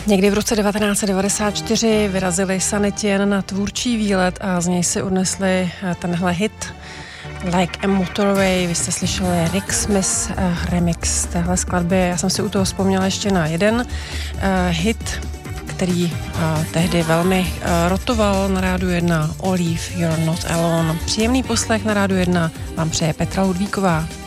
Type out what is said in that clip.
Někdy v roce 1994 vyrazili Sanitien na tvůrčí výlet a z něj si odnesli tenhle hit Like a Motorway. Vy jste slyšeli Rick Smith remix téhle skladby. Já jsem si u toho vzpomněla ještě na jeden hit, který tehdy velmi rotoval na Rádiu 1, Olive, You're Not Alone. Příjemný poslech na Rádiu 1 vám přeje Petra Ludvíková.